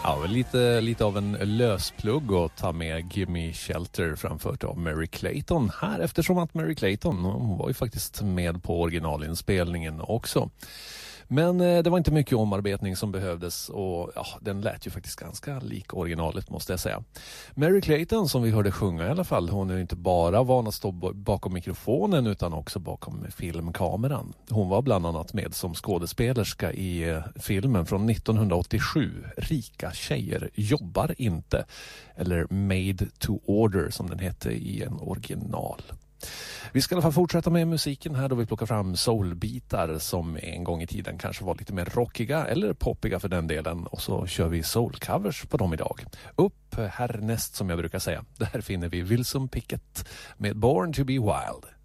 Ja, lite av en lösplugg att ta med Gimme Shelter framfört av Mary Clayton här, eftersom att Mary Clayton hon var ju faktiskt med på originalinspelningen också. Men det var inte mycket omarbetning som behövdes och ja, den lät ju faktiskt ganska lik originalet måste jag säga. Mary Clayton som vi hörde sjunga i alla fall, hon är inte bara van att stå bakom mikrofonen utan också bakom filmkameran. Hon var bland annat med som skådespelerska i filmen från 1987, Rika tjejer jobbar inte, eller Made to Order som den hette i en original. Vi ska i alla fall fortsätta med musiken här då vi plockar fram soulbitar som en gång i tiden kanske var lite mer rockiga eller poppiga för den delen, och så kör vi soulcovers på dem idag. Upp härnäst som jag brukar säga, där finner vi Wilson Pickett med Born to be Wild.